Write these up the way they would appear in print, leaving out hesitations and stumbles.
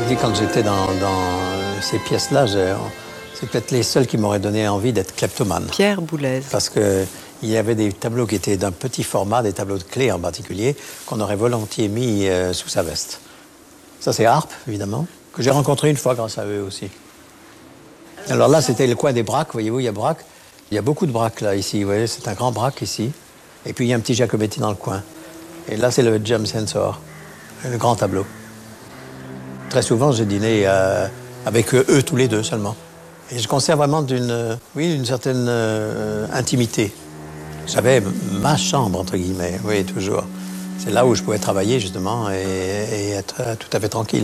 dis, quand j'étais dans ces pièces-là, c'est peut-être les seuls qui m'auraient donné envie d'être kleptomane. Pierre Boulez. Parce qu'il y avait des tableaux qui étaient d'un petit format, des tableaux de clés en particulier, qu'on aurait volontiers mis sous sa veste. Ça, c'est Harpe, évidemment, que j'ai rencontré une fois grâce à eux aussi. Alors là, c'était le coin des Braques, voyez-vous, il y a Braque. Il y a beaucoup de Braques là, ici, vous voyez, c'est un grand Braque ici. Et puis il y a un petit Giacometti dans le coin. Et là, c'est le Jam Sensor, le grand tableau. Très souvent, j'ai dîné avec eux tous les deux seulement. Et je conserve vraiment une certaine intimité. J'avais ma chambre, entre guillemets, oui, toujours. C'est là où je pouvais travailler, justement, et être tout à fait tranquille.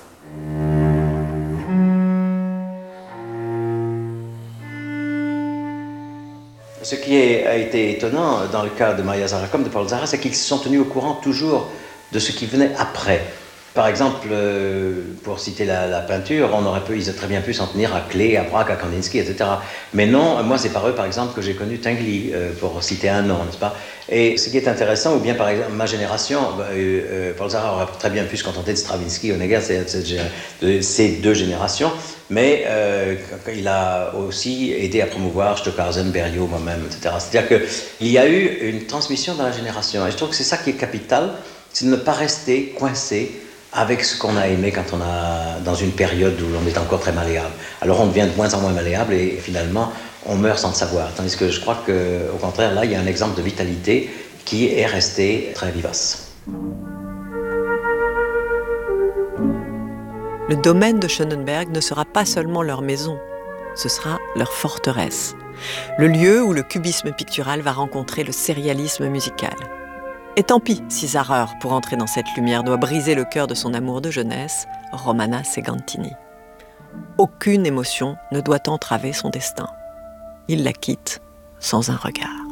Ce qui a été étonnant dans le cas de Maria Zara comme de Paul Zara, c'est qu'ils se sont tenus au courant toujours de ce qui venait après. Par exemple, pour citer la peinture, ils auraient très bien pu s'en tenir à Klee, à Braque, à Kandinsky, etc. Mais non, moi c'est par eux, par exemple, que j'ai connu Tinguely, pour citer un nom, n'est-ce pas? Et ce qui est intéressant, ou bien par exemple ma génération, Paul Zara aurait très bien pu se contenter de Stravinsky, Honegger, ces deux générations, mais il a aussi aidé à promouvoir Stockhausen, Berlioz, moi-même, etc. C'est-à-dire qu'il y a eu une transmission dans la génération. Et je trouve que c'est ça qui est capital, c'est de ne pas rester coincé avec ce qu'on a aimé quand on a, dans une période où l'on est encore très malléable. Alors on devient de moins en moins malléable et finalement on meurt sans le savoir. Tandis que je crois qu'au contraire, là, il y a un exemple de vitalité qui est resté très vivace. Le domaine de Schönenberg ne sera pas seulement leur maison, ce sera leur forteresse. Le lieu où le cubisme pictural va rencontrer le sérialisme musical. Et tant pis si Zarer, pour entrer dans cette lumière, doit briser le cœur de son amour de jeunesse, Romana Segantini. Aucune émotion ne doit entraver son destin. Il la quitte sans un regard.